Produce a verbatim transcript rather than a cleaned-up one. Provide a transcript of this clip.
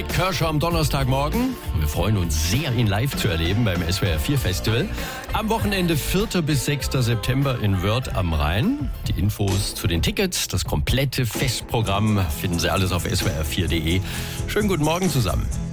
Mike Kirscher am Donnerstagmorgen. Wir freuen uns sehr, ihn live zu erleben beim S W R vier Festival. Am Wochenende vierten bis sechsten September in Wörth am Rhein. Die Infos zu den Tickets, das komplette Festprogramm finden Sie alles auf S W R vier punkt de. Schönen guten Morgen zusammen.